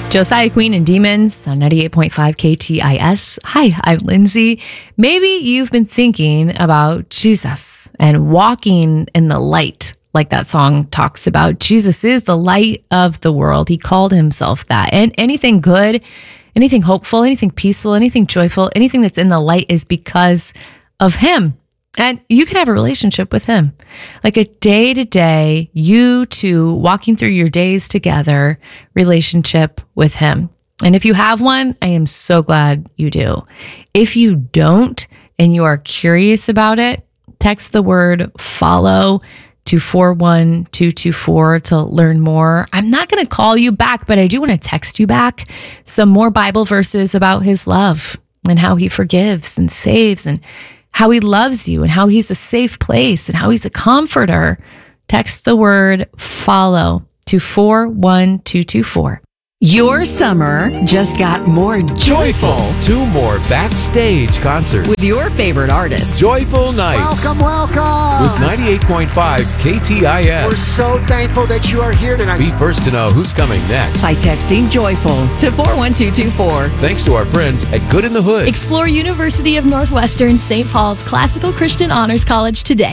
Josiah Queen and Demons on 98.5 KTIS. Hi, I'm Lindsay. Maybe you've been thinking about Jesus and walking in the light, like that song talks about. Jesus is the light of the world. He called himself that. And anything good, anything hopeful, anything peaceful, anything joyful, anything that's in the light is because of him. And you can have a relationship with him, like a day-to-day, you two walking through your days together relationship with him. And if you have one, I am so glad you do. If you don't, and you are curious about it, text the word follow to 41224 to learn more. I'm not going to call you back, but I do want to text you back some more Bible verses about his love and how he forgives and saves and how he loves you and how he's a safe place and how he's a comforter. Text the word follow to 41224. Your summer just got more joyful. 2 more backstage concerts With your favorite artists. Joyful Nights Welcome. with 98.5 KTIS. We're so thankful that you are here tonight. Be first to know who's coming next. By texting joyful to 41224. Thanks to our friends at Good in the Hood. Explore University of Northwestern St. Paul's Classical Christian Honors College today.